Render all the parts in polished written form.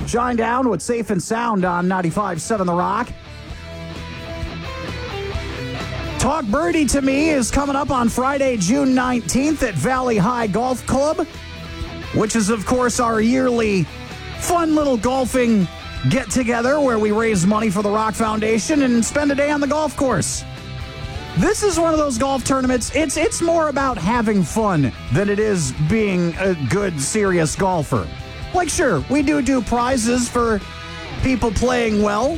Shine down with Safe and Sound on 95.7 The Rock. Talk Birdie to Me is coming up on Friday, June 19th at Valley High Golf Club, which is, of course, our yearly fun little golfing get-together where we raise money for the Rock Foundation and spend a day on the golf course. This is one of those golf tournaments, it's more about having fun than it is being a good, serious golfer. Like, sure, we do prizes for people playing well,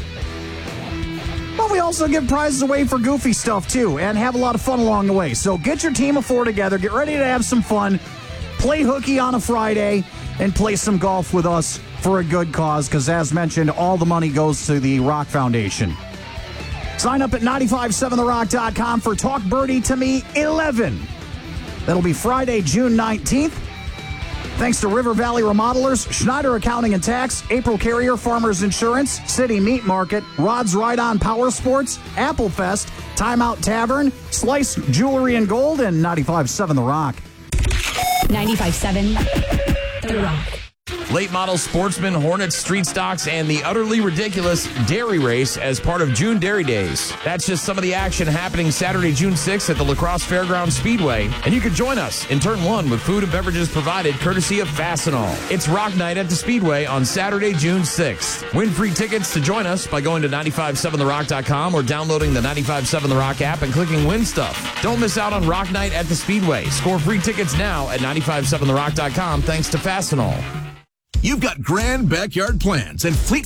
but we also give prizes away for goofy stuff, too, and have a lot of fun along the way. So get your team of four together, get ready to have some fun, play hooky on a Friday, and play some golf with us for a good cause, because as mentioned, all the money goes to the Rock Foundation. Sign up at 957therock.com for Talk Birdie to Me 11. That'll be Friday, June 19th. Thanks to River Valley Remodelers, Schneider Accounting and Tax, April Carrier Farmers Insurance, City Meat Market, Rod's Ride On Power Sports, Apple Fest, Timeout Tavern, Slice Jewelry and Gold, and 95.7 The Rock. 95.7 The Rock. Late model Sportsman, Hornets, Street Stocks, and the utterly ridiculous Dairy Race as part of June Dairy Days. That's just some of the action happening Saturday, June 6th at the La Crosse Fairgrounds Speedway. And you can join us in Turn 1 with food and beverages provided courtesy of Fastenal. It's Rock Night at the Speedway on Saturday, June 6th. Win free tickets to join us by going to 957therock.com or downloading the 95.7 The Rock app and clicking Win Stuff. Don't miss out on Rock Night at the Speedway. Score free tickets now at 957therock.com thanks to Fastenal. You've got grand backyard plans and fleet